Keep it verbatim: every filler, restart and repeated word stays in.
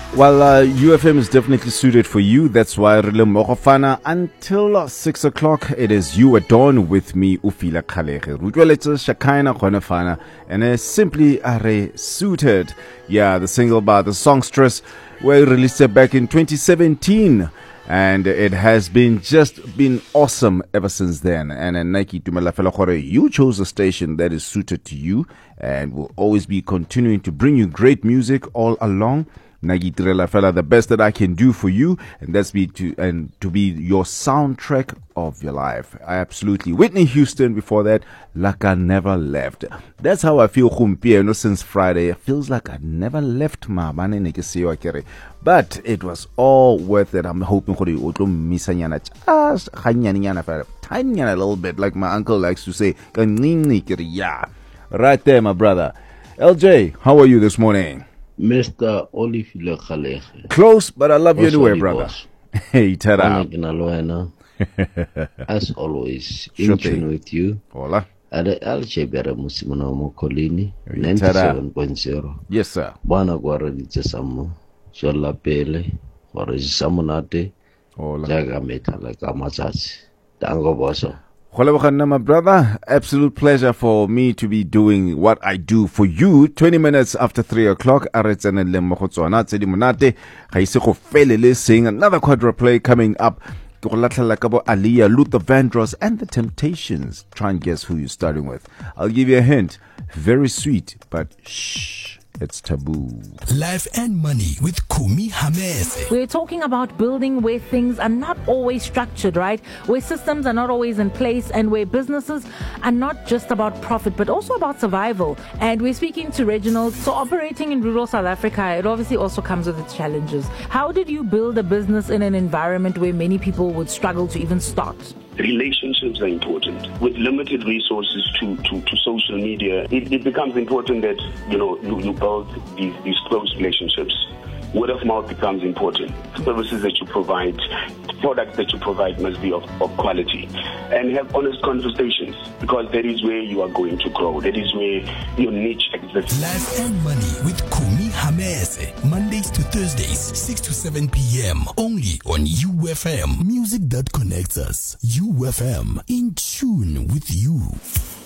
Well, uh, U F M is definitely suited for you. That's why Rile Mogofana until six o'clock. It is You at Dawn with me, Ufila Khalege. Rutweletse Shakaina Khonefana, and it's simply are suited. Yeah, the single by the songstress were released back in twenty seventeen. And it has been just been awesome ever since then. And uh, Nike Tumela Felakore, you chose a station that is suited to you and will always be continuing to bring you great music all along. Nagi Tirela Fela, the best that I can do for you, and that's be to and to be your soundtrack of your life. I absolutely. Whitney Houston before that, Like I Never Left. That's how I feel you know, since Friday. It feels like I never left my man. But it was all worth it. I'm hoping for you to miss a little bit, like my uncle likes to say. Yeah. Right there, my brother. L J, how are you this morning? Mister Olifile Khalege. Close, but I love you anyway, brother. Hey, tada. As always, in tune with you. Hola. At the Algebra Musimano Mokolini, ninety-seven point zero. Yes, sir. Bana Guaradi Samu, Shola Pele, or Samunate, Jaga Meta like Amazaz. Tango Bosso. My brother, absolute pleasure for me to be doing what I do for you. twenty minutes after three o'clock, sing another quadra play coming up. Aliyah, Luther Vandross, and the Temptations. Try and guess who you're starting with. I'll give you a hint. Very sweet, but shh. It's taboo. Life and Money with Kumi Hamese. We're talking about building where things are not always structured, right? Where systems are not always in place and where businesses are not just about profit, but also about survival. And we're speaking to Reginald. So operating in rural South Africa, it obviously also comes with its challenges. How did you build a business in an environment where many people would struggle to even start? Relationships are important. With limited resources to, to, to social media, it, it becomes important that, you know, you, you build these, these close relationships. Word of mouth becomes important. Services that you provide, products that you provide must be of, of quality. And have honest conversations, because that is where you are going to grow. That is where your niche exists. Life and Money with Kumi Hamese. Mondays to Thursdays, six to seven p.m. Only on U F M. Music that connects us. U F M. In tune with you.